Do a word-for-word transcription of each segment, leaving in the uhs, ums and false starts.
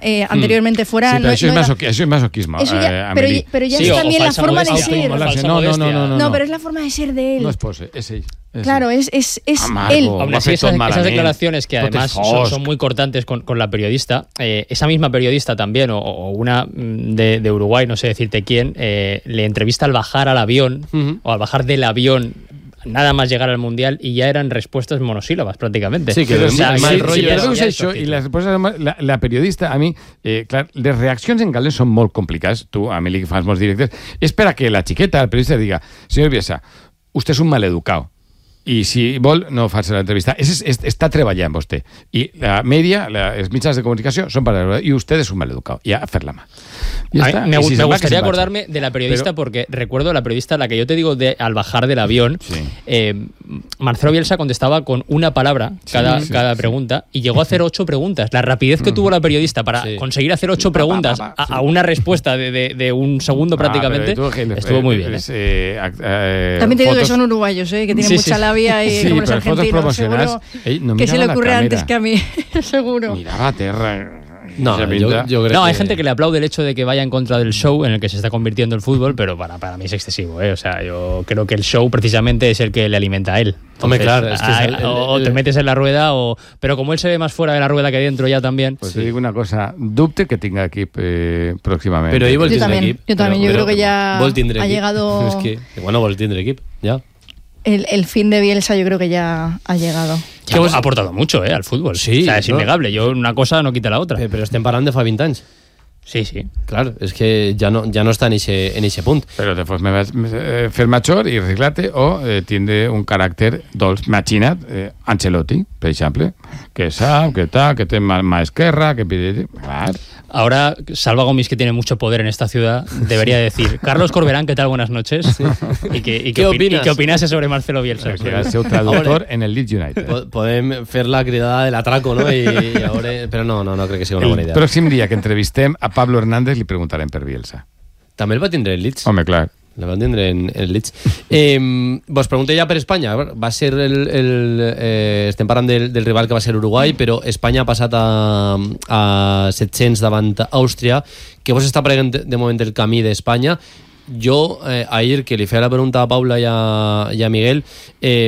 eh, anteriormente fuera... Sí, no, eso, no es era, masoqui- eso es masoquismo. eso ya, eh, pero, Amelie. pero ya Sí, es o- también o la falsa forma de modestia, ser. o falsa No, no, no, modestia. no, no, No, pero es la forma de ser de él. No es pose, es ell. És Claro, ell. es, es, es Amargo. él. Aún Ho ha así, fet esas, tot esas malament. declaraciones que Tot además és son, fosc. son muy cortantes con, con la periodista, eh, esa misma periodista también, o, o una de, de Uruguay, no sé decirte quién, eh, le entrevista al bajar al avión, Uh-huh. o al bajar del avión, nada más llegar al Mundial, y ya eran respuestas monosílabas prácticamente. Sí, que Però o sí, sea, sí, mal sí, rotllo però és- veus ja és això, tot i les respostes, la, la periodista, a mi, eh, clar, les reaccions en galès són molt complicades. Tu, Amelie, que fas molts directes, és per a que la xiqueta, el periodista, diga, senyor Bielsa, usted es un maleducado. I si vol, no fa l'entrevista. És, és, està treballant vostè. I la media, la, els mitjans de comunicació són para... Y usted es un maleducado. Y a fer la mà. Y A mí está. me, Y si me se va, que gustaría se vaya. acordarme de la periodista, Pero- porque recuerdo la periodista, la que yo te digo de al bajar del avión, Sí. eh, Marcelo Bielsa contestaba con una palabra cada, Sí, sí, cada sí. pregunta, y llegó a hacer ocho preguntas. La rapidez que tuvo la periodista para Sí. conseguir hacer ocho Pa, pa, preguntas pa, pa, a, sí. a una respuesta de, de- de un segundo Ah, prácticamente, pero tú, que- estuvo muy bien. ¿eh? es, eh, ac- eh, También te digo que fotos- son uruguayos, ¿eh? Que tienen Sí, mucha sí. labia y Sí, como los pero fotos argentinos. promocionales, Seguro ell no que se mirava le la ocurre cámara. antes que a mí, seguro. Mirava a terra. No, Esa yo, pinta. yo creo No, que... hay gente que le aplaude el hecho de que vaya en contra del show en el que se está convirtiendo el fútbol, pero para, para mí es excesivo, ¿eh? O sea, yo creo que el show precisamente es el que le alimenta a él. Hombre, claro, es que es hay- el- el- o te el- metes en la rueda, o pero como él se ve más fuera de la rueda que dentro ya también. Pues te digo una cosa, dubte que tenga equip eh, próximamente. Pero ahí vol Yo tindre también, equip. yo también, Pero- yo creo pero que ya vol tindre ha equip. llegado- Es que, bueno, vol tindre equip, ya. El, el fin de Bielsa yo creo que ya ha llegado. Que ha aportado mucho, ¿eh? Al fútbol. Sí, o sea, es ¿no? innegable. Yo una cosa no quita la otra. Eh, Però estem parlant de fa vint anys. Sí, sí. Clar, és que ja no, ja no està en eixe, en eixe punt. Pero después me vas a fer major y arreglate o eh, tiene un carácter dolç. Imagina't eh, Ancelotti, per exemple, que sap, que tal, que té mà, mà esquerra, que... Clar. Ahora, Salva Gomis, que tiene mucho poder en esta ciudad, debería decir: Carlos Corberán, ¿qué tal? Buenas noches. Y que, y que ¿Qué opi- opinas? y que opinase sobre Marcelo Bielsa. Que era el seu traductor en el Leeds United. Po- Podem fer la cridada de l'atraco, no? I, i a veure... Però no, no, no crec que sigui una bona El idea. pròxim dia que entrevistem a Pablo Hernández li preguntarem per Bielsa. També el va tindre el Leeds. Home, clar. La van tindre en, en el Leeds. Eh, vos pregunté ja per Espanya. Va ser el... el eh, estem parlant del, del rival que va ser Uruguai, però Espanya ha passat a, a set-cents davant Àustria. Que vos està pregant de, de moment el camí d'Espanya. Jo, eh, ahir, que li feia la pregunta a Paula i a, i a Miguel, eh,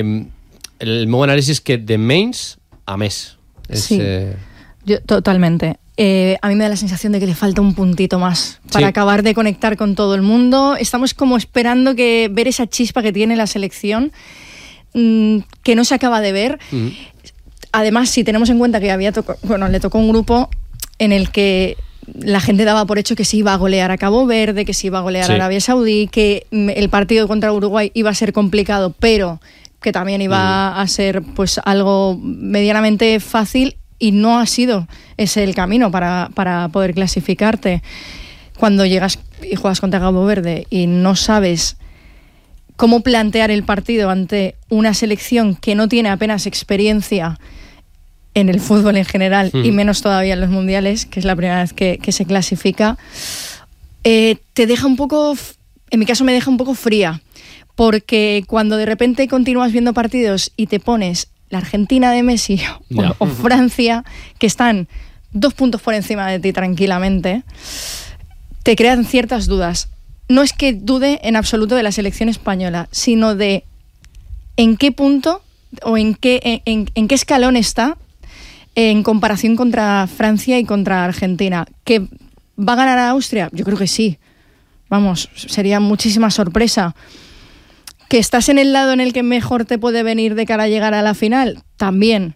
el meu anàlisi és que de menys a més. És, Sí. eh, Yo, totalmente. Eh, a mí me da la sensación de que le falta un puntito más para Sí. acabar de conectar con todo el mundo. Estamos como esperando que ver esa chispa que tiene la selección, mmm, que no se acaba de ver. mm. Además, si tenemos en cuenta que había toco, bueno, le tocó un grupo en el que la gente daba por hecho que se iba a golear a Cabo Verde, que se iba a golear Sí. a Arabia Saudí, que mm, el partido contra Uruguay iba a ser complicado, pero que también iba Mm. a ser pues algo medianamente fácil, y no ha sido ese el camino para, para poder clasificarte. Cuando llegas y juegas contra Cabo Verde y no sabes cómo plantear el partido ante una selección que no tiene apenas experiencia en el fútbol en general, Mm. y menos todavía en los mundiales, que es la primera vez que, que se clasifica, eh, te deja un poco, f- en mi caso me deja un poco fría, porque cuando de repente continúas viendo partidos y te pones la Argentina de Messi o, Ya. o Francia, que están dos puntos por encima de ti tranquilamente, te crean ciertas dudas. No es que dude en absoluto de la selección española, sino de en qué punto o en qué, en, en- en qué escalón está en comparación contra Francia y contra Argentina. ¿Que va a ganar a Austria? Yo creo que sí. Vamos, sería muchísima sorpresa. ¿Que estás en el lado en el que mejor te puede venir de cara a llegar a la final? También.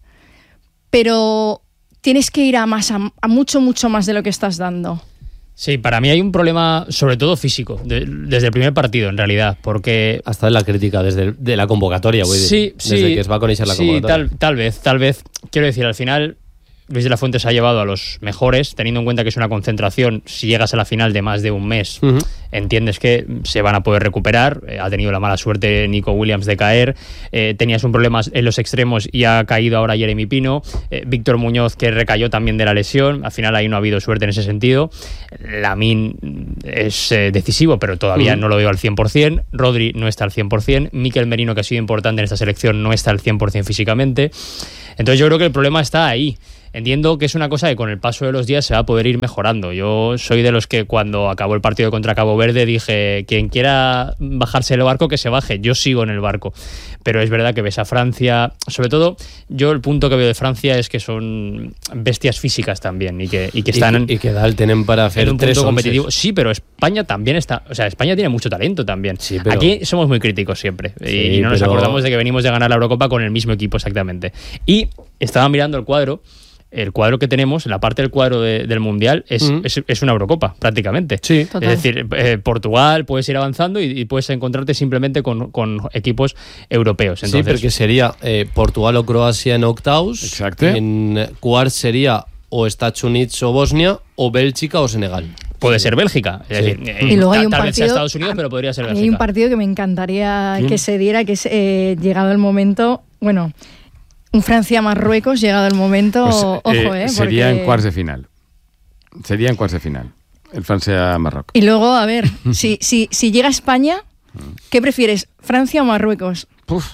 Pero tienes que ir a más, a, a mucho, mucho más de lo que estás dando. Sí, para mí hay un problema, sobre todo físico, de- desde el primer partido, en realidad, porque... Hasta en la crítica desde el- de la convocatoria, vull dir. Sí, sí. Desde que es va a conèixer la sí, convocatoria. tal, tal vez, tal vez. Quiero decir, al final, Luis de la Fuente se ha llevado a los mejores, teniendo en cuenta que es una concentración, si llegas a la final de más de un mes, Ujú. entiendes que se van a poder recuperar. Eh, ha tenido la mala suerte Nico Williams de caer, eh, tenías un problema en los extremos y ha caído ahora Jeremy Pino, eh, Víctor Muñoz, que recayó también de la lesión, al final ahí no ha habido suerte en ese sentido. Lamine es eh, decisivo, pero todavía Ujú. no lo veo al cien por ciento. Rodri no está al cien por ciento, Mikel Merino, que ha sido importante en esta selección, no está al cien por ciento físicamente. Entonces yo creo que el problema está ahí. entiendo que es una cosa que con el paso de los días se va a poder ir mejorando. Yo soy de los que cuando acabó el partido contra Cabo Verde dije, quien quiera bajarse del barco que se baje, yo sigo en el barco. Pero es verdad que ves a Francia, sobre todo yo el punto que veo de Francia es que son bestias físicas también y que, y que están y, y que tal tienen para hacer en un tres punto onces. competitivo. Sí, pero España también está, o sea, España tiene mucho talento también. Sí, pero... Aquí somos muy críticos siempre sí, y, y no nos pero... acordamos de que venimos de ganar la Eurocopa con el mismo equipo exactamente. Y estaba mirando el cuadro. El cuadro que tenemos, la parte del cuadro de, del Mundial, es, mm. es, es una Eurocopa, prácticamente. Sí. Es decir, eh, Portugal, puedes ir avanzando y, y puedes encontrarte simplemente con, con equipos europeos. Entonces, sí, perquè seria eh, Portugal o Croàcia en octaus. Exacte. En quarts seria o Estats Units o Bòsnia, o Bèlgica o Senegal. Puede ser Bélgica. Es sí. decir, eh, y luego hay un tal partido, vez sea Estados Unidos, pero podría ser Bélgica. Hay un partido que me encantaría ¿Quién? que se diera, que es eh, llegado el momento, bueno... Un Francia-Marruecos, llegado el momento, pues, ojo, eh, eh. Sería porque... en cuartos de final. Sería en cuartos de final. El Francia-Marruecos. Y luego, a ver, si, si, si llega España, ¿qué prefieres? ¿Francia o Marruecos? Puf.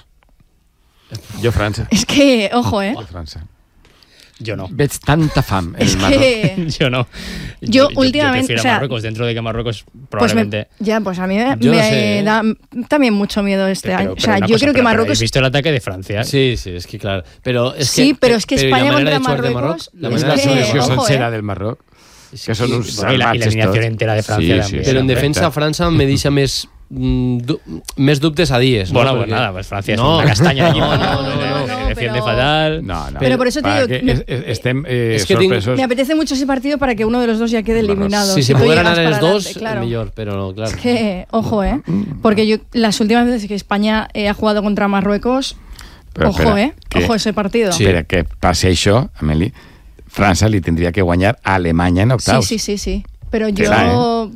Yo Francia. Es que, ojo, eh. Yo Francia. Yo no. Ves tanta fam en Es el Marruecos. que... yo no. Yo, yo últimamente, yo prefiero o sea, Marruecos, dentro de que Marruecos Pues probablemente... me, ya, pues a mí me, Yo no me sé, ¿eh? da también mucho miedo este Pero- año. pero O sea, una yo cosa, creo que pero- pero Marruecos... ¿habéis visto el ataque de Francia? Sí, sí, és que clar. Però és Sí, que, pero es que però i España la manera contra de jugar de Marruecos, Marroc, la es Es manera la que, de jugar de selecció ojo, sencera eh. del Marroc. És Que són uns Bueno, i la- i la salvatges alineación tots. entera de Francia Sí, también. sí, Però en sí. defensa França me deixa més mm, du més dubtes a dies. Bueno, no? pues Perquè- nada, pues Francia es No. una castaña de equipo. No, no, no, no, Defiende pero- fatal. No, no. Pero por eso te Para digo, que me- es- es- estem eh, Es que tinc- sorpresos. Me apetece mucho ese partido para que uno de los dos ya quede Marruecos. eliminado. Si se tú pudieran llegas ganar para los dos, adelante, claro. millor, pero no, claro. Es que, ojo, ¿eh? Porque yo las últimas veces que España eh, ha jugado contra Marruecos, Però ojo, espera, ¿eh? que- Ojo ese partido. Sí. Espera, que passi això, Amélie, França li tindria que guanyar a Alemanya en Sí, octavos. sí, sí, sí. Pero yo... Tela,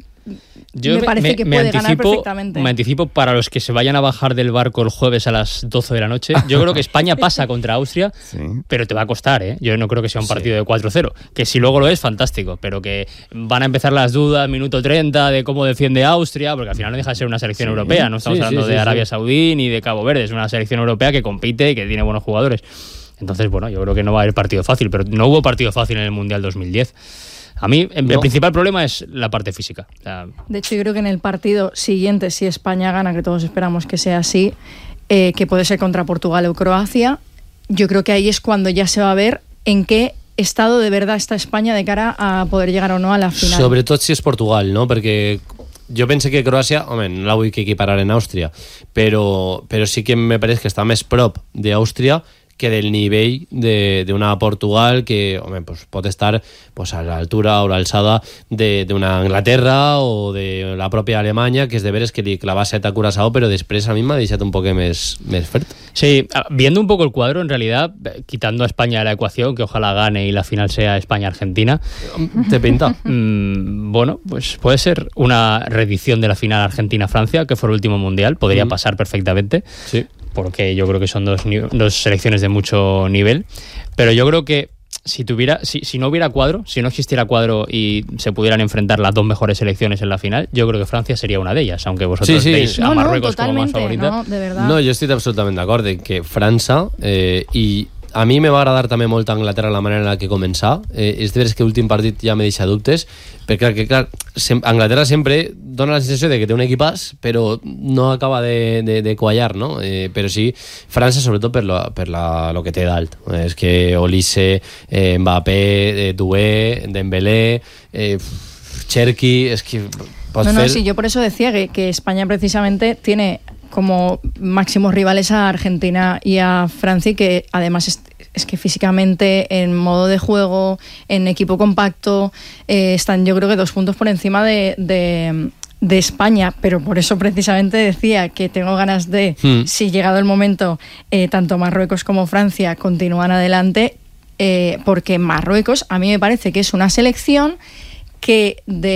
Yo me parece que puede ganar anticipo, perfectamente. Me anticipo para los que se vayan a bajar del barco el jueves a las doce de la noche. Yo creo que España pasa contra Austria, Sí. pero te va a costar, ¿eh? Yo no creo que sea un Sí. partido de cuatro cero. Que si luego lo es, fantástico. Pero que van a empezar las dudas, minuto treinta, de cómo defiende Austria, porque al final no deja de ser una selección Sí. europea. No estamos Sí, hablando sí, de sí, Arabia sí. Saudí ni de Cabo Verde. Es una selección europea que compite y que tiene buenos jugadores. Entonces, bueno, yo creo que no va a haber partido fácil, pero no hubo partido fácil en el Mundial dos mil diez. A mí, el No. principal problema es la parte física. O sea, De hecho, yo creo que en el partido siguiente, si España gana, que todos esperamos que sea así, eh, que puede ser contra Portugal o Croacia, yo creo que ahí es cuando ya se va a ver en qué estado de verdad está España de cara a poder llegar o no a la final. Sobretot si és Portugal, no? Perquè jo pense que Croàcia, home, no la vull que equiparar en Àustria, però, però sí que me pareix que està més prop d'Àustria que del nivell d'una Portugal que, home, pues, pot estar pues, a l'altura o l'alçada d'una Anglaterra o de la pròpia Alemanya, que és de veres que li clava set a Curaçao, però després a mi m'ha deixat un poc més, més fert. sí, viendo un poco el cuadro, en realidad, quitando a España de la ecuación, que ojalá gane y la final sea España-Argentina, Te pinta? mmm, bueno, pues puede ser una reedición de la final Argentina-Francia, que fue el último mundial, podría Mm. pasar perfectamente. Sí. Porque yo creo que son dos, dos selecciones de mucho nivel, pero yo creo que si tuviera, si, si no hubiera cuadro, si no existiera cuadro y se pudieran enfrentar las dos mejores selecciones en la final, yo creo que Francia sería una de ellas, aunque vosotros Sí, sí. veis a no, no, Marruecos como más totalmente, favorita. no, de verdad. No, jo estic absolutament d'acord en que França, eh, i a mi me va agradar també molt Anglaterra la manera en la que començar. Eh, és de veres que l'últim partit ja me deixa dubtes, perquè que, clar, sem Anglaterra sempre dona la sensació de que té un equipàs, però no acaba de, de, de quallar, no? Eh, però sí, França, sobretot per, lo, per la, lo que té dalt. Eh, és que Olise, eh, Mbappé, eh, Doué, Dembélé, eh, Cherki, és que pots No, no, fer... sí, yo por eso decía que, que España precisamente tiene como máximos rivales a Argentina y a Francia, y que además es, es que físicamente, en modo de juego, en equipo compacto, eh, están yo creo que dos puntos por encima de, de, de España, pero por eso precisamente decía que tengo ganas de, Hmm. si llegado el momento, eh, tanto Marruecos como Francia continúan adelante, eh, porque Marruecos a mí me parece que es una selección que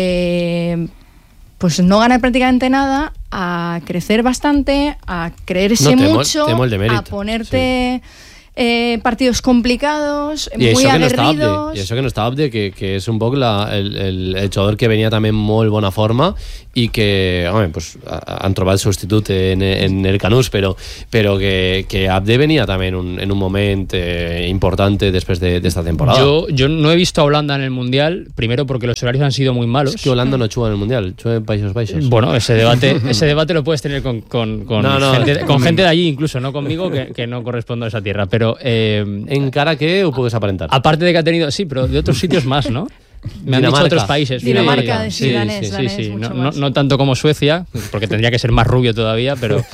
de pues no ganar prácticamente nada a crecer bastante, a creerse No, té molt- mucho, té molt de mèrit, a ponerte eh, partidos complicados, I muy això que no està Abde, aguerridos. i això que no està Abde, que, que és un poc la, el, el, el jugador que venia també en molt bona forma i que, home, pues, han trobat substitut en, en el Canús, però, però que, que Abde venia també en un, en un moment eh, importante después de, de esta temporada. Yo, yo no he visto a Holanda en el Mundial, primero porque los horarios han sido muy malos. Es que Holanda no chuga en el Mundial, chuga en Países Bajos. Bueno, ese debate, ese debate lo puedes tener con, con, con, No, no. gente, con gente de allí, incluso, no conmigo, que, que no correspondo a esa tierra. Pero eh, Encara que ho puedes aparentar. aparte de que ha tenido, sí, pero de otros sitios más, ¿no? Me han Dinamarca. dicho otros países. Dinamarca, Sí, sí, sí, danés, sí, danés, sí, sí. mucho No, no, más. no tanto como Suecia, porque tendría que ser más rubio todavía, pero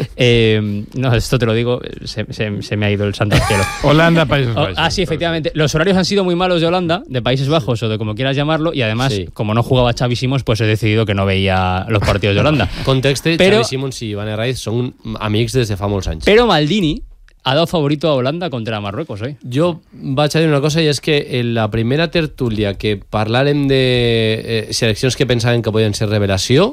eh, no, esto te lo digo, se, se, se me ha ido el santo al cielo. Holanda, Países Oh, Bajos. ah, sí, efectivamente. Los horarios han sido muy malos de Holanda, de Países Bajos o de como quieras llamarlo, y además, Sí. como no jugaba Xavi Simons, pues he decidido que no veía los partidos de Holanda. Context, Però- Xavi Simons i Van Raiz són amics des de fa molts anys. Pero Maldini ha dado favorito a Holanda contra Marruecos hoy. Jo vaig a dir una cosa, i és que en la primera tertúlia que parlàrem de eh, seleccions que pensaven que podien ser revelació,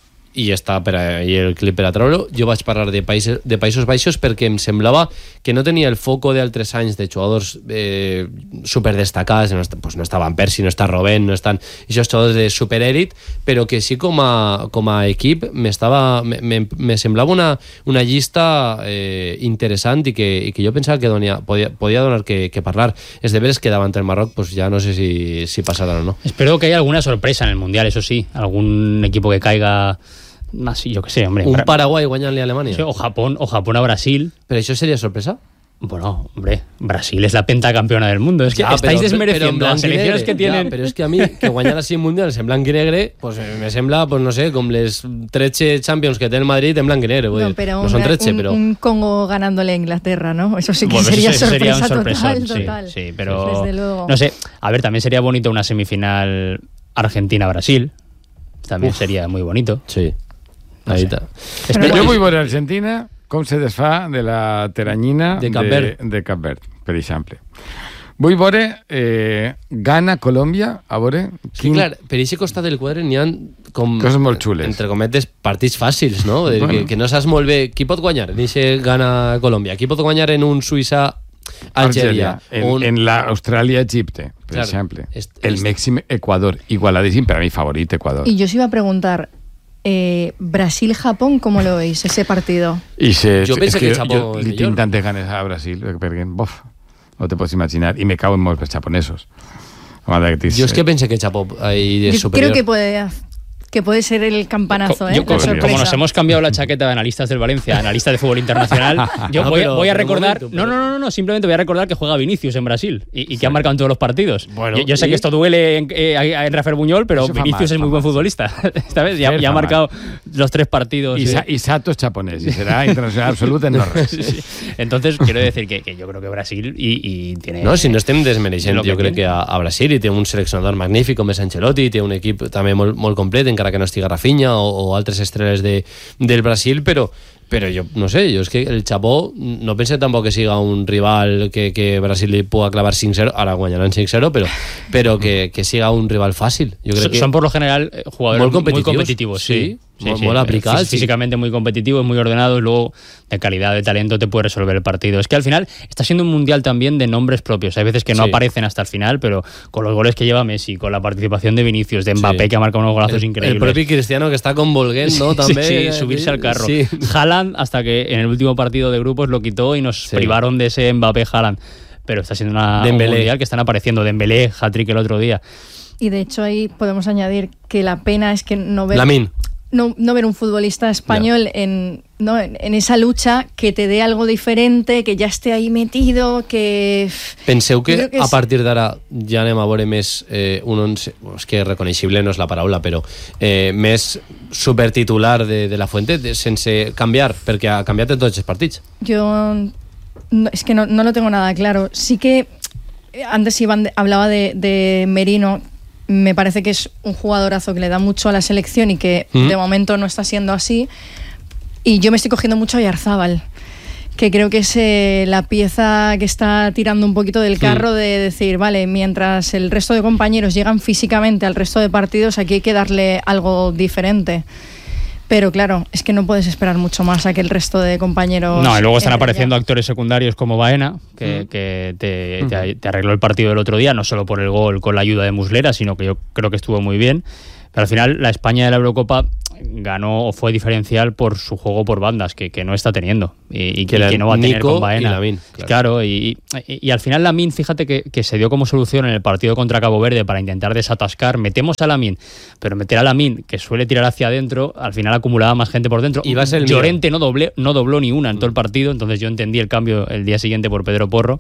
i està per a, i el clip per a treure-ho, jo vaig parlar de països, de països Baixos perquè em semblava que no tenia el foco d'altres anys de jugadors eh, superdestacats, no, est- pues no estava Van Persie, no està Robben, no estan aquests jugadors de superèlit, però que sí com a, com a equip m'estava, me, me, me semblava una, una llista eh, interessant i que, i que jo pensava que donia, podia, podia donar que, que parlar. És de veres que davant el Marroc pues ja no sé si, si passarà o no. Espero que haya alguna sorpresa en el Mundial, eso sí. Algún equipo que caiga más, yo qué sé, hombre. Un Bra- Paraguai guanyant-li a Alemanya. sí, o Japón, o Japón a Brasil. Però això seria sorpresa? Bueno, hombre, Brasil es la pentacampeona del mundo. Es que Ja, estáis però- desmereciendo però en las blanc i selecciones negre. que tienen. Ja, però és que a mi, que guanyar així mundials en blanc i negre, pues, eh, me sembla, pues, no sé, com les tretze Champions que té el Madrid en blanc i negre. Vull No, dir, pero no un, son tretze, un- pero... un Congo ganándole a Inglaterra, ¿no? Eso sí que Bueno, sería, eso sorpresa sería un sorpresón, total, sí, total. sí, pero Desde luego. no sé, a ver, también sería bonito una semifinal Argentina-Brasil, también Uf. sería muy bonito. Sí, ahí está. Però Jo bueno. vull veure Argentina com se desfà de la teranyina De Cap de, Verd. de Cap Verd, per exemple. Vull veure eh, Ghana, Colòmbia, a veure... Sí, clar, per aquest costat del quadre n'hi ha com... Coses molt xules. Entre cometes, partits fàcils, no? De, Bueno. que, que no saps molt bé qui pot guanyar en aquest Ghana-Colòmbia, qui pot guanyar en un Suïssa-Algèria. En, un... en la Austràlia-Egipte, per Clar, exemple. est- El est- Mèxic, Ecuador, igualadíssim, per a mi favorit, Ecuador. Y yo os iba a preguntar, eh, Brasil-Japón, ¿cómo lo veis ese partido? I se, Jo penso és que que el Japó jo és li millor. tinc tantes ganes a Brasil, perquè, bof, no te pots imaginar. I me cauen molt els japonesos. Home, Jo és que pense que Chapó ahí és Yo superior. creo que puede, que puede ser el campanazo, Co- ¿eh? yo, La como, sorpresa. como nos hemos cambiado la chaqueta de analistas del Valencia, analistas de fútbol internacional, yo No, voy, pero- voy a pero un recordar. momento, no, pero- no, no, no, simplemente voy a recordar que juega Vinicius en Brasil y, y que ha marcado en todos los partidos. Bueno, yo, yo sé ¿y? que esto duele en, eh, a- en Rafael Buñol, pero Eso fa Vinicius mal, es muy fa buen mal. futbolista. Esta vez ya, Ser ya ha fa marcado los tres partidos. I, eh. Sa i Sato és japonès, i serà internacional absolut en no res. Sí, sí. Entonces, quiero decir que, que yo creo que Brasil y, y tiene. No, si no estem desmereixent, Lo que jo crec tiene. que a, a Brasil i té un seleccionador magnífic com és Ancelotti, té un equip també molt, molt complet, encara que no estigui Rafinha o, o altres estrelles de, del Brasil, però però jo no sé, jo és que el Chapó no pense tampoc que siga un rival que, que Brasil li pugui clavar cinc cero, ara guanyaran cinc cero, però, però que, que siga un rival fàcil. Jo crec Son, que son por lo general eh, jugadores Molt muy competitivos, competitivos, sí. sí. Molt- molt aplicats, Fí- sí. Físicamente muy competitivos, muy ordenados, luego de calidad, de talento te puede resolver el partido. Es que al final está siendo un mundial también de nombres propios. Hay veces que no Sí. aparecen hasta el final, pero con los goles que lleva Messi, con la participación de Vinicius, de Mbappé, Sí. que ha marcado unos golazos el, increíbles. el propi Cristiano que està convolguent, no? Sí, També, sí, subirse al carro. Sí. Haaland, hasta que en el último partido de grupos lo quitó y nos Sí. privaron de ese Mbappé Haaland. Pero está siendo una, un Dembélé. mundial que están apareciendo. Dembélé, hat-trick el otro día. Y de hecho ahí podemos añadir que la pena es que no ver, Lamine. no, no ver un futbolista español en, ¿no? en, en esa lucha que te dé algo diferente, que ya esté ahí metido, que... Penseu que, Jo crec que a és- partir d'ara ja anem a veure més eh, un once, és que reconeixible no és la paraula, però eh, més supertitular de, de la Fuente de, sense canviar, perquè ha canviat en tots els partits. Yo no, es que no, no lo tengo nada claro. Sí que eh, antes Iván de- hablaba de, de Merino. Me parece que es un jugadorazo que le da mucho a la selección y que Ujú. de momento no está siendo así. Y yo me estoy cogiendo mucho a Yarzábal, que creo que es eh, la pieza que está tirando un poquito del carro de decir, vale, mientras el resto de compañeros llegan físicamente al resto de partidos, aquí hay que darle algo diferente. Pero claro, es que no puedes esperar mucho más a que el resto de compañeros... No, y luego están entren apareciendo ya. actores secundarios como Baena, que, Mm. que te, te, te arregló el partido del otro día, no solo por el gol con la ayuda de Muslera, sino que yo creo que estuvo muy bien. Pero al final la España de la Eurocopa ganó o fue diferencial por su juego por bandas, que, que no está teniendo y, y que, Que que no va a tener Nico con Baena. y Lamine, claro. Claro, y, y, y al final Lamine, fíjate que, que se dio como solución en el partido contra Cabo Verde para intentar desatascar. Metemos a Lamine, pero meter a Lamine, que suele tirar hacia adentro, al final acumulaba más gente por dentro. Y va a ser el Llorente no, doble, no dobló ni una en todo el partido, entonces yo entendí el cambio el día siguiente por Pedro Porro.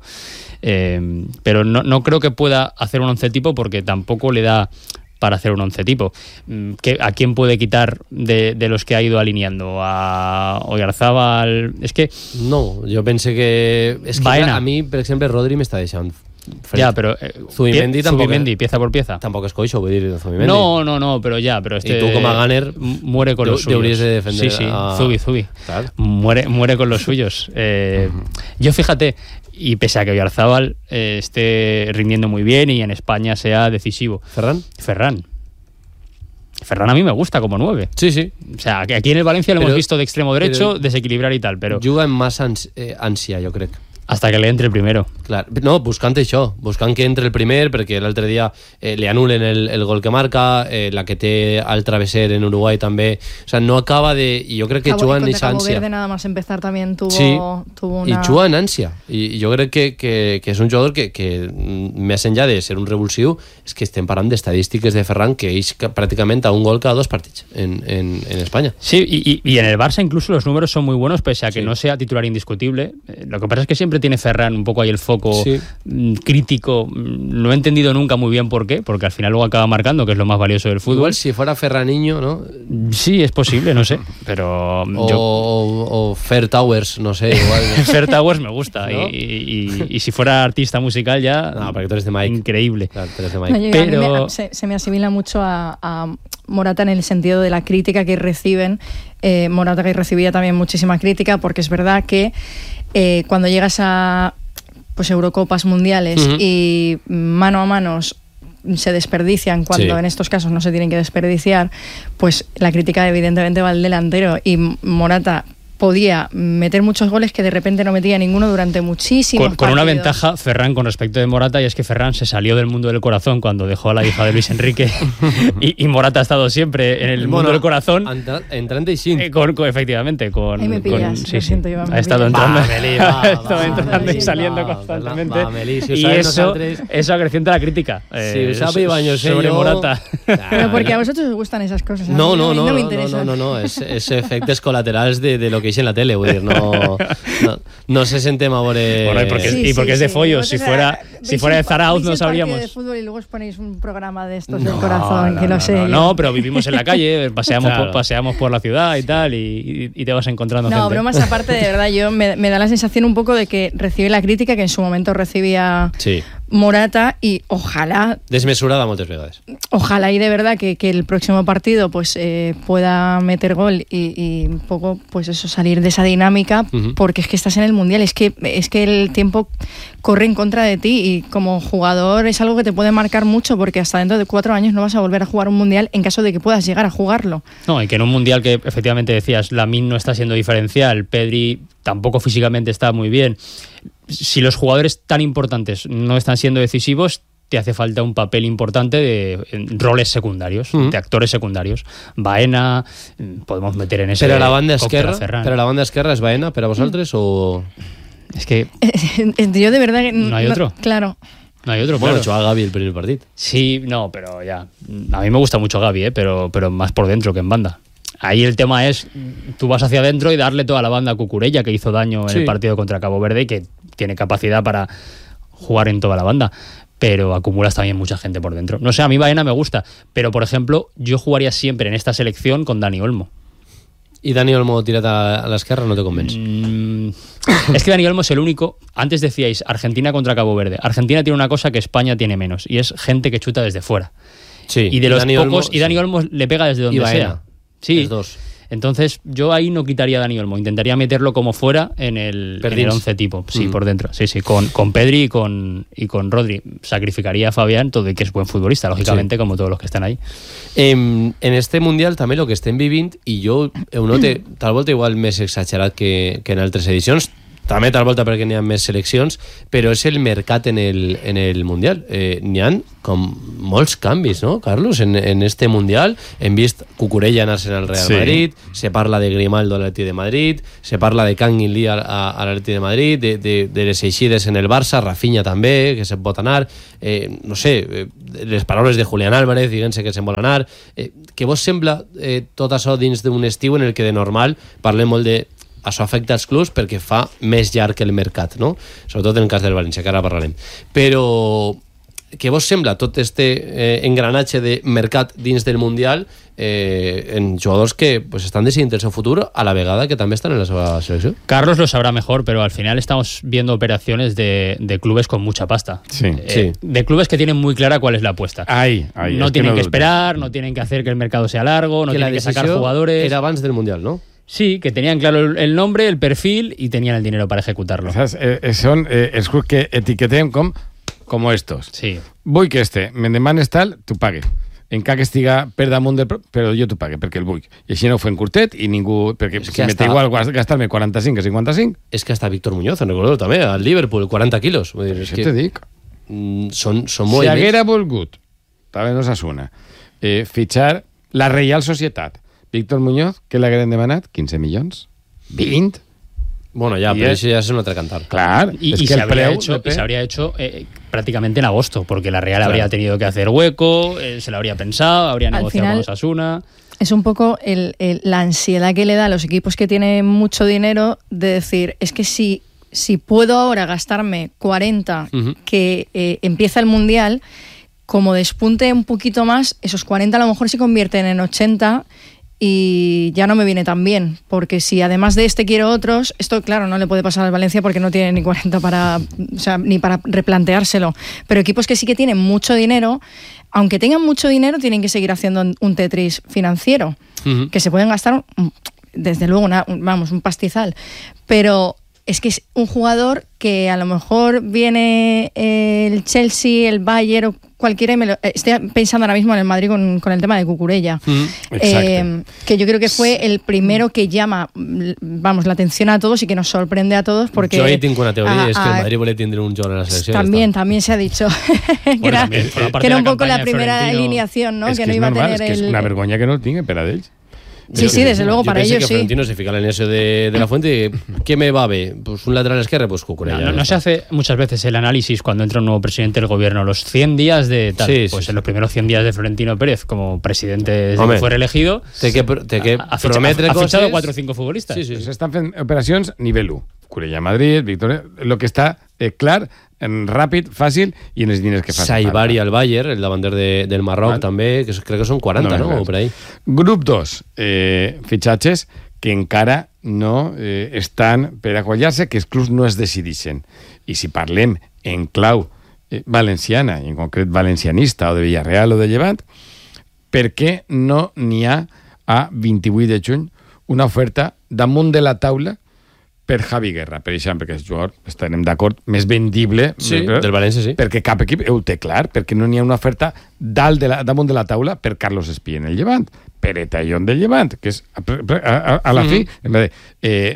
Eh, pero no, no creo que pueda hacer un once tipo porque tampoco le da para hacer un once tipo. ¿Qué, ¿A quién puede quitar de, de los que ha ido alineando? ¿A Oyarzábal? Es que... No, jo pense que... És que Baena. clar, a mi, per exemple, Rodri m'està deixant fred. Ya, pero eh, Zubimendi pie- tampoco- Zubimendi, pieza por pieza. Tampoc és coixo, vull dir, Zubimendi. No, no, no, pero ya, pero este Y tú como gunner, m- muere con deu- los suyos. deberías de defender Sí, sí, a- Zubi, Zubi. Claro. Muere, muere con los suyos. Eh, yo fíjate, y pese a que Oyarzábal eh, esté rindiendo muy bien y en España sea decisivo, Ferran? Ferran. Ferran a mí me gusta como nueve. Sí, sí. O sea, que aquí en el Valencia lo Pero- hemos visto de extremo derecho, pero- desequilibrar y tal, pero Juga amb massa ans, eh, ànsia, jo crec. hasta que le entre el primero. Clar. No, buscant això, buscant que entre el primer, perquè l'altre dia eh, li anulen el, el gol que marca, eh, la que té al travesser en Uruguai també. O sea, no acaba de... I jo crec que Cabo- juga en contra aquesta Cabo ànsia. Verde nada más empezar también tuvo, Sí, tuvo i una... juga en ànsia. I, i jo crec que, que, que és un jugador que, que mm, més enllà de ser un revulsiu, és que estem parlant d'estadístiques de Ferran que és ca- pràcticament a un gol cada dos partits en, en, en Espanya. Sí, y, y- y en el Barça incluso los números son muy buenos, pese a que Sí. no sea titular indiscutible. Eh, Lo que pasa es que siempre tiene Ferran un poco ahí el foco Sí. mm, crítico. Mm, No he entendido nunca muy bien por qué, porque al final luego acaba marcando, que es lo más valioso del fútbol. Igual si fuera Ferraniño, ¿no? Sí, es posible, no sé, pero O, yo... o, o Fer Towers, no sé, igual. Fer Towers me gusta, ¿No? y, y- y si fuera artista musical ya... No, porque tú eres de Mike. Increíble. Claro, tú eres de No, Mike. yo- a mí Pero- me- se, se me asimila mucho a, a Morata en el sentido de la crítica que reciben. Eh, Morata que recibía también muchísima crítica, porque es verdad que eh, cuando llegas a pues Eurocopas mundiales Ujú. y mano a manos se desperdician cuando Sí. en estos casos no se tienen que desperdiciar, pues la crítica evidentemente va al delantero, y Morata podía meter muchos goles que de repente no metía ninguno durante muchísimos Con, con una partidos. ventaja Ferran con respecto de Morata, y es que Ferran se salió del mundo del corazón cuando dejó a la hija de Luis Enrique y, y Morata ha estado siempre en el mundo del corazón. En, tra- en trenta-cinc. Eh, con, con- efectivamente, con, Ahí me con- pillas, sí, lo sí. siento, Iván, me ha estado pillas. entrando, Va, Meli, va, ha estado va, entrando Meli, y saliendo va, constantemente. va, Meli, si ho y sabem eso, nosaltres- eso acrecienta la crítica eh, Si ho sabe Iván, jo sé sobre jo- Morata. Pero porque a vosotros os gustan esas cosas. a mí No, no, me- no, no me no, no, interesa. no, no, no, és, és efectes col·laterals de, de lo que hice en la tele, vull dir, no, no, no se sentem a veure... Bueno, y porque, Sí, y porque sí, es de sí. follos, Vosotros, si fuera, eh, si veis fuera de el pa- Zarauz veis no el partido sabríamos. de fútbol y luego os ponéis un programa de estos No, del corazón, no, que no, lo sé. no, yo. no, pero vivimos en la calle, paseamos, Claro. por, paseamos por la ciudad y tal, y, y- y te vas encontrando No, gente. bromas aparte, de verdad, yo me, me da la sensación un poco de que recibe la crítica que en su momento recibía Sí, Morata, y ojalá, desmesurada moltes vegades. ojalá y de verdad que, que el próximo partido pues eh, pueda meter gol y, y un poco pues eso, salir de esa dinámica, Ujú. porque es que estás en el Mundial, es que, es que el tiempo corre en contra de ti, y como jugador es algo que te puede marcar mucho, porque hasta dentro de cuatro años no vas a volver a jugar un Mundial en caso de que puedas llegar a jugarlo. No, y que en un mundial que efectivamente decías, Lamine no está siendo diferencial, Pedri tampoco físicamente está muy bien. Si los jugadores tan importantes no están siendo decisivos, te hace falta un papel importante de en roles secundarios, Ujú. de actores secundarios. Baena, mm, podemos meter en ese Però a la banda cóctel a esquerra, Ferran. però a la banda esquerra és Baena per a vosaltres o... Es que Yo de verdad que ¿No hay otro? Claro. no hay otro, Bueno, claro. jugava Gavi el primer partit. Sí, no, pero ya. A mí me gusta mucho Gavi, ¿eh? pero, pero más por dentro que en banda. Ahí el tema es, tú vas hacia adentro y darle toda la banda a Cucurella, que hizo daño en Sí. el partido contra Cabo Verde y que tiene capacidad para jugar en toda la banda. Pero acumulas también mucha gente por dentro. No sé, a mí Baena me gusta, pero por ejemplo, yo jugaría siempre en esta selección con Dani Olmo. I Dani Olmo tirat a, a l'esquerra no te convenç. Mm, es que Dani Olmo es el único. Antes decíais Argentina contra Cabo Verde. Argentina tiene una cosa que España tiene menos, y es gente que chuta desde fuera. Sí, Y de los Dani pocos, Olmo, y Dani sí. Olmo le pega desde donde I Baena. sea. Sí. Els dos. Entonces, yo ahí no quitaría a Dani Olmo, intentaría meterlo como fuera en el, en el once tipo, sí, mm. por dentro, sí, sí, con, con Pedri y con, y con Rodri. Sacrificaría a Fabián, todo y que es buen futbolista, lògicamente, sí. como todos los que están ahí. Eh, en este Mundial també el que estem vivint, i jo ho note tal volta igual més exagerat que, que en altres edicions, també tal volta perquè n'hi ha més seleccions, però és el mercat en el, en el Mundial. Eh, n'hi ha com molts canvis, no, Carlos? En, en este Mundial hem vist Cucurella anar-se'n al Real sí. Madrid, se parla de Grimaldo a l'Atleti de Madrid, se parla de Kangin Lee a, a, a l'Atleti de Madrid, de, de, de les eixides en el Barça, Rafinha també, que se'n pot anar, eh, no sé, eh, les paraules de Julián Álvarez, diguem-se que se'n vol anar. Eh, què vos sembla eh, tot això dins d'un estiu en el que de normal parlem molt de això afecta els clubs perquè fa més llarg el mercat, no? Sobretot en el cas del València, que ara parlarem. Però què vos sembla tot este eh, engranatge de mercat dins del Mundial eh, en jugadors que pues, estan decidint el seu futur a la vegada que també estan en la seva selecció? Carlos lo sabrá mejor, pero al final estamos viendo operaciones de, de clubes con mucha pasta. Sí. Eh, sí. De clubes que tienen muy clara cuál es la apuesta. Ahí, ahí, no es tienen que, no que esperar, no tienen que hacer que el mercado sea largo, no que tienen que sacar jugadores. Era abans del Mundial, ¿no? Sí, que tenían claro el nombre, el perfil y tenían el dinero para ejecutarlo. ¿Sabes? Eh, son eh, els clubs que etiquetem com, como estos. Sí. Vull que este, me demanes tal, tu pague. Encara que estiga per damunt del... Però jo t'ho pague, perquè el vull. I així no ho fem curtet i ningú... Perquè si m'és igual gastar-me quaranta-cinc que cinquanta-cinc... És que hasta Víctor Muñoz, en recordeu també, al Liverpool, quaranta quilos. Vull dir, és això que te dic. Són, són si haguera volgut, també no s'assuna, eh, fitxar la Reial Societat, Víctor Muñoz, que l'hagueren demanat? quinze milions? vint? Bueno, ya, y pero es, eso ya es una otra cantar. Claro. Y, es y, que se, habría hecho, y se habría hecho eh, prácticamente en agosto, porque la Real claro. habría tenido que hacer hueco, eh, se lo habría pensado, habría Al negociado final, con Osasuna. Es un poco el, el, la ansiedad que le da a los equipos que tienen mucho dinero de decir, es que si, si puedo ahora gastarme cuarenta, uh-huh. que eh, empieza el Mundial, como despunte un poquito más, esos cuarenta a lo mejor se convierten en ochenta y ya no me viene tan bien, porque si además de este quiero otros, esto claro no le puede pasar al Valencia porque no tiene ni cuarenta para, o sea, ni para replanteárselo, pero equipos que sí que tienen mucho dinero, aunque tengan mucho dinero, tienen que seguir haciendo un Tetris financiero, uh-huh. que se pueden gastar desde luego una, vamos, un pastizal, pero es que es un jugador que a lo mejor viene el Chelsea, el Bayern o cualquiera, y me lo, estoy pensando ahora mismo en el Madrid con, con el tema de Cucurella, mm, eh, que yo creo que fue el primero que llama, vamos, la atención a todos y que nos sorprende a todos porque... Yo ahí tengo una teoría, a, es que el Madrid vuelve a tener un jugador en la selección. También, también se ha dicho que, bueno, era, también, que era un poco la primera alineación, ¿no? Es que, que no es iba normal, a tener es que el... es una vergüenza que no tiene per a ells. Sí, sí, desde luego, para ellos que sí. Florentino se fijara en eso de, de la Fuente. ¿Qué me va bien? Pues un lateral izquierdo, pues Cucurella. No, no, no se hace muchas veces el análisis cuando entra un nuevo presidente del gobierno. Los cien días de tal, sí, pues sí, en los primeros cien días de Florentino Pérez como presidente desde Hombre, que fue reelegido, te que, te que ha, ficha, ha, ha fichado cuatro o cinco futbolistas. Sí, sí, sí. Estan fent operacions nivell u. Cucurella Madrid, Victoria, lo que està eh, clar, en ràpid, fàcil i en els diners que fa. Saibari al Bayern, el davanter de, del Marroc ah. també, que crec que són quaranta, no? no? O per ahí. Grup dos, eh, fitxatges que encara no eh, estan per a quallar-se, que els clubs no es decidixen. I si parlem en clau eh, valenciana, i en concret valencianista, o de Villarreal o de Llevant, per què no n'hi ha a vint-i-vuit de juny una oferta damunt de la taula per Javi Guerra, per exemple, que és el jugador, estarem d'acord, més vendible, sí, però, del València, sí. Perquè cap equip ho té clar, perquè no n'hi ha una oferta dalt de la, damunt de la taula per Carlos Espí en el Llevant, per Etallón del Llevant, que és a, a, a la fi, mm-hmm. en vez de,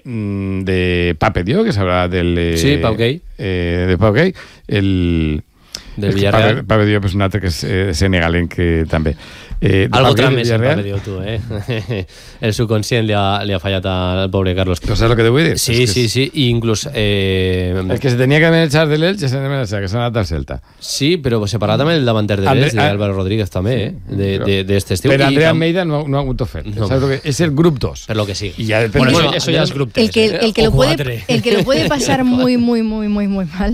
eh, de Pape Dio, que s'haurà del... Eh, sí, Pau Gay. Eh, de Pau Gay, el... Del Villarreal. Pape, Pape Dio és un altre que és eh, senegalenc que també. Eh, Algo trames en Pape Dio, tu, eh? El subconscient li ha, li ha fallat al pobre Carlos. ¿No sabes lo que te voy a decir? Sí, es que sí, es... sí. I inclús... Eh... El que se tenía que echar de l'Elx, se n'ha echar, que s'ha anat al Celta. Sí, però separat també el davanter de l'Elx, de Álvaro Rodríguez també, eh? De, de, de este estiu. Pero Andrea Almeida no, no ha hagut oferta. No. ¿Sabes lo que es el grup dos? Per lo que sí. Y ya el, bueno, bueno, eso, eso ya es grup tres. El que, el, el, que lo puede, el que lo puede pasar muy, muy, muy, muy, muy mal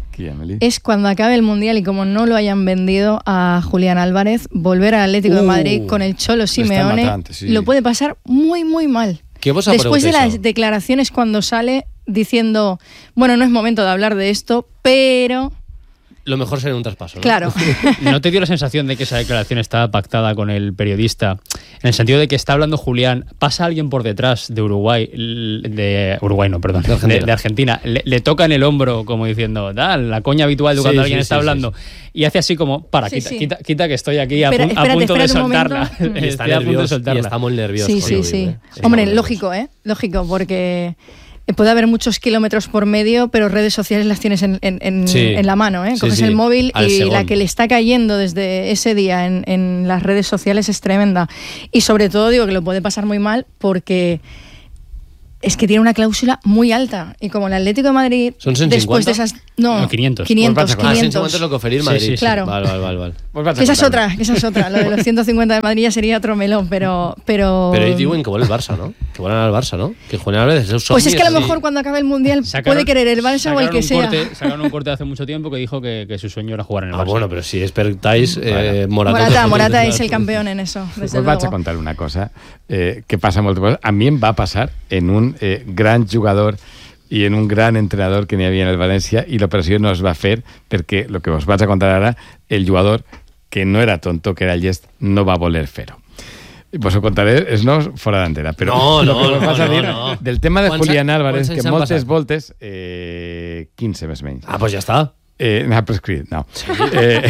es cuando acabe el Mundial y como no lo hayan vendido a Julián Álvarez, volver al Atlético uh, de Madrid con el Cholo Simeone, matante, sí. Lo puede pasar muy, muy mal. Después de las declaraciones cuando sale diciendo, bueno, no es momento de hablar de esto, pero lo mejor sería un traspaso, ¿no? Claro. ¿No te dio la sensación de que esa declaración estaba pactada con el periodista? En el sentido de que está hablando Julián, pasa alguien por detrás de Uruguay, de Uruguay no, perdón, de Argentina, de, de Argentina le, le toca en el hombro como diciendo, da, la coña habitual de Sí, cuando sí, alguien sí, está sí, hablando. sí. Y hace así como, para, Sí, quita, sí. Quita, quita que estoy aquí a, Espera, pun- a espérate, punto de espérate un soltarla. momento. Y está Estoy a punto de nervioso, y soltarla. está muy nervioso. Sí, con sí, Luis, sí. ¿eh? Está Hombre, muy lógico, ¿eh? Lógico, porque puede haber muchos kilómetros por medio, pero redes sociales las tienes en, en, en, Sí. en la mano, ¿eh? Sí, Coges sí. el móvil Al y segundo. la que le está cayendo desde ese día en, en las redes sociales es tremenda. Y sobre todo digo que lo puede pasar muy mal porque es que tiene una cláusula muy alta. Y como el Atlético de Madrid, ¿Son ciento después de cincuenta? esas... No, No, quinientos. quinientos, Pues vas a- Ah, quinientos. ciento cincuenta es lo que oferir Sí, Madrid. sí, sí. Claro. Vale, vale, vale, vale. Pues vas a Que esa es contarlo. otra, que esa es otra. Lo de los ciento cincuenta de Madrid ya sería otro melón, pero... Pero, Pero ahí digo en que vuelve el Barça, ¿no? Que vuelvan al Barça, ¿no? Que Julián Álvarez es pues es que a lo así. mejor cuando acabe el Mundial Sacaron- puede querer el Barça o el sacaron que un sea. corte- sacaron un corte hace mucho tiempo que dijo que, que su sueño era jugar en el Ah, Barça. bueno, pero si despertáis, eh, Morata... Morata, Morata Claro. es el campeón en eso, desde Pues vaig a luego. contar una cosa eh, que passa moltes vegades. A mi em va passar en un eh, gran jugador i en un gran entrenador que n'hi havia en el València i l'operació no es va fer perquè, el que us vaig a contar ara, el jugador que no era tonto, que era llest, no va voler fer-ho. Vos ho contaré, és no fora d'antena, però No, lo no, que vos no, vaig a no, dir no. del tema de Quants Julián anys- Álvarez, quants anys que han moltes passat? voltes, eh, quinze més menys, Ah, pues ja està. Eh, n'ha prescrit, no. Eh,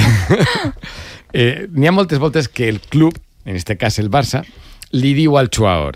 eh, N'hi ha moltes voltes que el club, en este cas el Barça, li diu al jugador: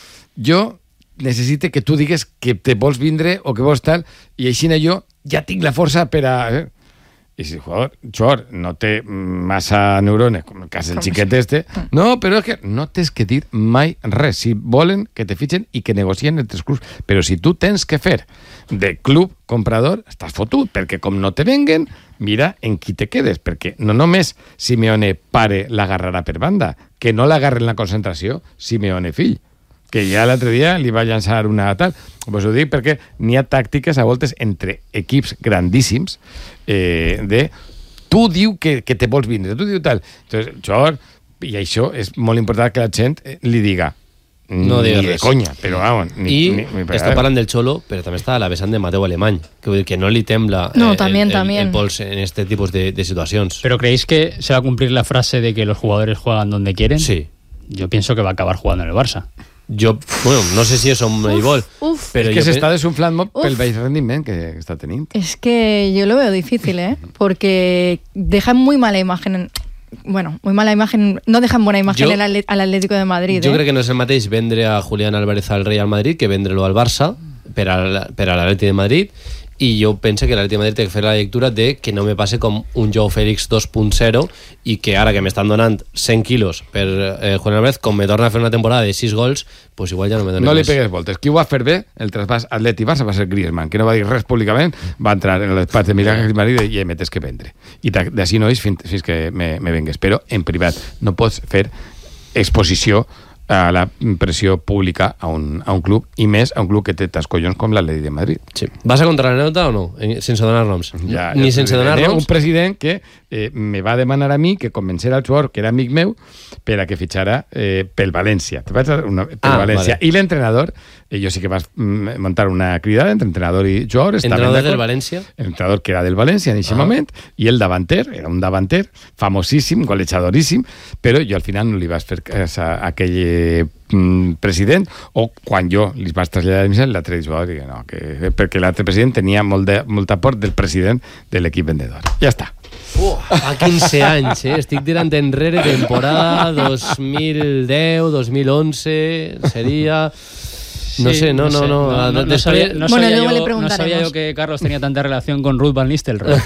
jo necessite que tu digues que te vols vindre o que vols tal, i així jo ja tinc la força per a... Eh? I si el jugador, jugador no té massa neurones, com el cas del xiquet este, no, però és que no tens que dir mai res. Si volen que te fitxen i que negocien entre els clubs, però si tu tens que fer de club comprador, estàs fotut, perquè com no te venguen, mira en qui te quedes, perquè no només Simeone pare l'agarrarà per banda, que no l'agarra en la concentració Simeone fill, que ja l'altre dia li va llançar una tal. Pues ho dic perquè n'hi ha tàctiques a voltes entre equips grandíssims eh, de tu diu que, que te vols vindre, tu diu tal. Entonces, jo, i això és molt important que la gent eh, li diga No ni digues de res. conya, però vamos, ni, I ni, ni per està a- parlant del Cholo, però també està a la vessant de Mateu Alemany, que vull dir que no li tembla No, eh, también, el, el, también. el pols en este tipus de, de situacions. ¿Pero creéis que se va a cumplir la frase de que los jugadores juegan donde quieren? Sí. Yo pienso que va a acabar jugando en el Barça. Jo, bueno, no sé si és un Moneyball, uf. però és que jo s'està pe- desunflant molt Uf. pel baix rendiment que, que està tenint. Es que yo lo veo difícil, ¿eh? Porque dejan muy mala imagen. en- Bueno, muy mala imagen. No dejan buena imagen Yo- el atle- al Atlético de Madrid. jo ¿eh? crec que no és el mateix vendre a Julián Álvarez al Real Madrid que vendre-lo al Barça per a, per a l'Atleti de Madrid, i jo penso que l'Atleti de Madrid té que fer la lectura de que no me passe com un Joao Félix dos punt zero i que ara que m'estan donant cent quilos per eh, Julián Álvarez, com me torna a fer una temporada de sis gols, pues igual ja no me donen No li més. pegues voltes. Qui ho va fer bé, el traspàs Atleti-Barça, va ser Griezmann, que no va dir res públicament, va entrar en el despatx de Miguel Marí i em metes que vendre. I ta- d'ací no és fins, fins que me, me vengues. Però en privat no pots fer exposició a la pressió pública a un, a un club, i més a un club que té tas collons com l'Atleti de Madrid. Sí. Vas a contar l'anècdota o no? En- sense donar noms. Ja, Ni ja sense t'ho donar diré. noms? Un president que eh, me va demanar a mi que convencera el jugador, que era amic meu, per a que fitxara eh, pel València. Te vaig a- una, pel Ah, València. vale. I l'entrenador, eh, jo sí que vas mm, muntar una cridada entre entrenador i jugador. estaven Entrenador del d'acord. València? El entrenador que era del València en aquest Ah. moment, i el davanter, era un davanter famosíssim, golejadoríssim, però jo al final no li vaig fer cas a aquell eh, mm, president, o quan jo li vaig traslladar a mi l'altre jugador, que no, que, perquè l'altre president tenia molt, de, molt aport del president de l'equip vendedor. Ja està. Oh, fa quinze anys, eh? Estic tirant enrere temporada dos mil deu, dos mil onze, seria... No Sí, sé, no, no, sé. no. No, no, no Després- sabía, no Bueno, sabía luego le yo, no preguntaremos. sabía yo que Carlos tenía tanta relación con Ruth Van Nistelrooy.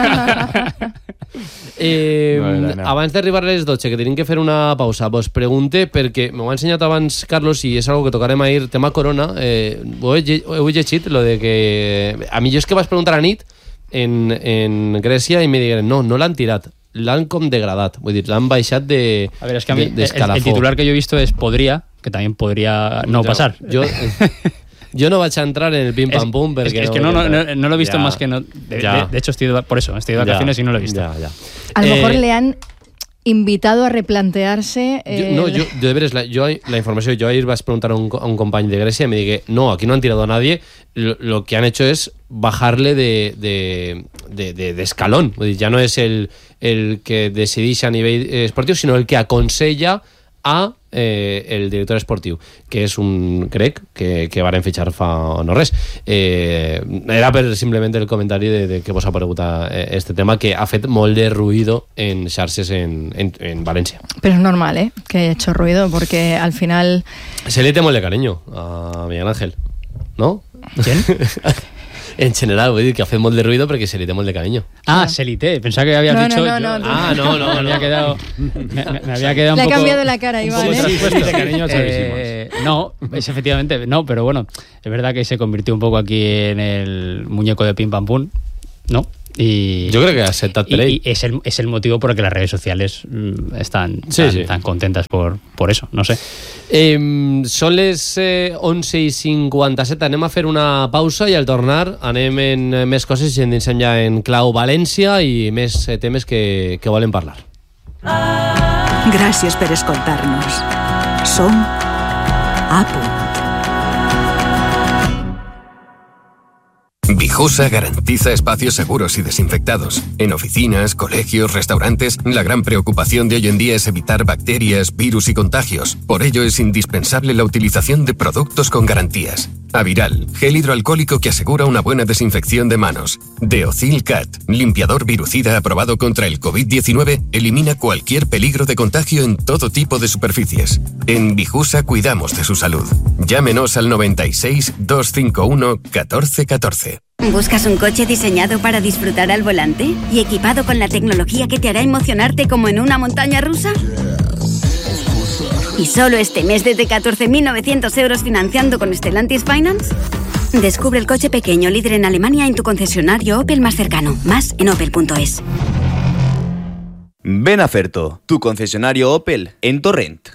Eh, No, no, no. abans d'arribar a les dotze, que tenim que fer una pausa, vos pregunte, perquè m'ho ha ensenyat abans Carlos i és algo que tocarem ahir, tema Corona, eh, ho, he, lle- ho he llegit, lo de que... A mi jo és que vaig preguntar a nit en, en Grècia i me digueren, no, no l'han tirat, l'han com degradat, vull dir, l'han baixat de, A ver, es que a mí de, de el, el titular que yo he visto es podría, que también podría no pasar. Jo, jo no vaig a entrar en el pim pam pum es, perquè es que no, no, no, no lo he visto Ja, más que no. De, ya. de, de hecho, estoy de, por eso, estoy de vacaciones Ja, y no lo he visto. ja, ja. A lo Eh, mejor le han invitado a replantearse... Eh, yo, no, yo, de veres, la, yo, la información, yo ayer vas a preguntar a un, a un compañero de Grecia y me dije, no, aquí no han tirado a nadie, lo, lo que han hecho es bajarle de, de, de, de, de escalón. Ya no es el, el que decidís a nivel esportivo, sino el que aconsella a eh, el director esportiu, que és un grec que, que varen fitxar fa no res. Eh, era per simplement el comentari de, de que vos ha paregut este tema, que ha fet molt de ruido en xarxes en, en, en València. Pero es normal, ¿eh? Que haya hecho ruido, porque al final... Se le té molt de cariño a Miguel Ángel, ¿no? ¿Quién? En general, vull dir que ha fet molt de ruido perquè se li té molt de cariño. Ah, se li té. Pensaba que habías no, dicho... No, no, yo, no, ah, no, no, me había no. quedado... Me, me, me había quedado un Le poco... ha cambiado la cara, un Iván, poco ¿eh? traspuesto. De cariño a Xavi eh, no, es efectivamente... No, pero bueno, es verdad que se convirtió un poco aquí en el muñeco de pim pam pum, ¿no? Y, yo creo que ha aceptat per ell. Y, y es, el, es el motivo por el que las redes sociales mm, están sí, tan, sí. tan contentas por, por eso, no sé. Eh, són les eh, onze i cinquanta-set, anem a fer una pausa i al tornar anem en més coses i endinsem ja en clau València i més eh, temes que, que volen parlar. Gràcies per escoltar-nos. Som A Punt. Vijosa garantiza espacios seguros y desinfectados. En oficinas, colegios, restaurantes, la gran preocupación de hoy en día es evitar bacterias, virus y contagios. Por ello es indispensable la utilización de productos con garantías. Aviral, gel hidroalcohólico que asegura una buena desinfección de manos. Deocil Cat, limpiador virucida aprobado contra el covid diecinueve, elimina cualquier peligro de contagio en todo tipo de superficies. En Vijusa cuidamos de su salud. Llámenos al noventa y seis, doscientos cincuenta y uno, catorce catorce. ¿Buscas un coche diseñado para disfrutar al volante y equipado con la tecnología que te hará emocionarte como en una montaña rusa? ¿Y solo este mes desde catorce mil novecientos euros financiando con Stellantis Finance? Descubre el coche pequeño líder en Alemania en tu concesionario Opel más cercano. Más en opel punto es. Ven a Ferto, tu concesionario Opel en Torrent.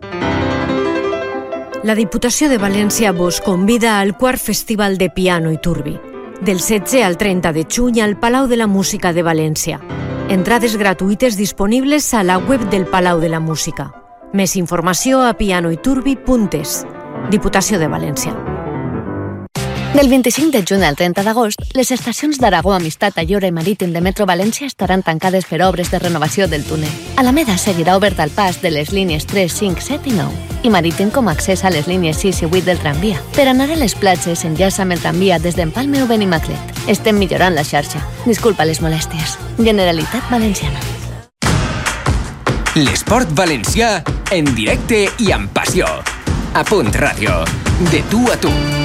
La Diputació de València vos convida al quart Festival de Piano i Turbi, del setze al trenta de juny al Palau de la Música de València. Entrades gratuïtes disponibles a la web del Palau de la Música. Més informació a pianoiturbi punt es. Diputació de València. Del vint-i-cinc de juny al trenta d'agost, les estacions d'Aragó, Amistat, Ayora i Marítim de Metro València estaran tancades per obres de renovació del túnel. Alameda seguirà obert al pas de les línies tres, cinc, set i nou i Marítim com a accés a les línies sis i vuit del tramvia. Per anar a les platges, enllaça amb el tramvia des d'Empalme o Benimaclet. Estem millorant la xarxa. Disculpa les molèsties. Generalitat Valenciana. L'esport valencià en directe i amb passió. A Punt Ràdio. De tu a tu.